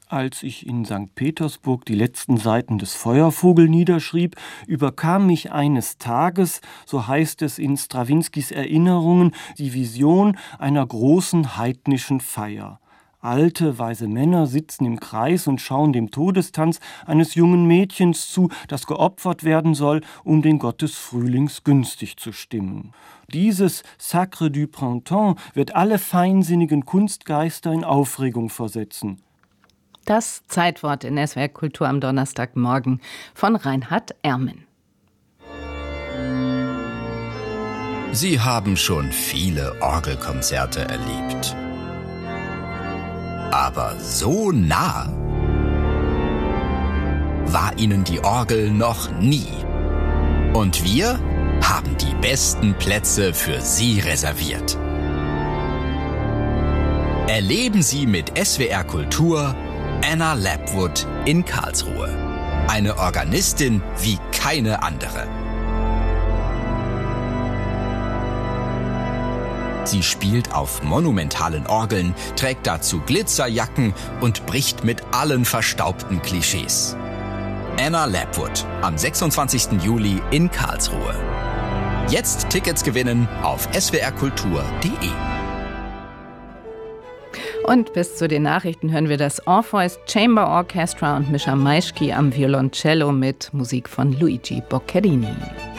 Als ich in St. Petersburg die letzten Seiten des Feuervogel niederschrieb, überkam mich eines Tages, so heißt es in Strawinskys Erinnerungen, die Vision einer großen heidnischen Feier. Alte, weise Männer sitzen im Kreis und schauen dem Todestanz eines jungen Mädchens zu, das geopfert werden soll, um den Gott des Frühlings günstig zu stimmen. Dieses Sacre du Printemps wird alle feinsinnigen Kunstgeister in Aufregung versetzen. Das Zeitwort in SWR Kultur am Donnerstagmorgen von Reinhard Ermen. Sie haben schon viele Orgelkonzerte erlebt. Aber so nah war Ihnen die Orgel noch nie. Und wir haben die besten Plätze für Sie reserviert. Erleben Sie mit SWR Kultur Anna Lapwood in Karlsruhe. Eine Organistin wie keine andere. Sie spielt auf monumentalen Orgeln, trägt dazu Glitzerjacken und bricht mit allen verstaubten Klischees. Anna Lapwood am 26. Juli in Karlsruhe. Jetzt Tickets gewinnen auf swrkultur.de. Und bis zu den Nachrichten hören wir das Orpheus Chamber Orchestra und Mischa Maischke am Violoncello mit Musik von Luigi Boccherini.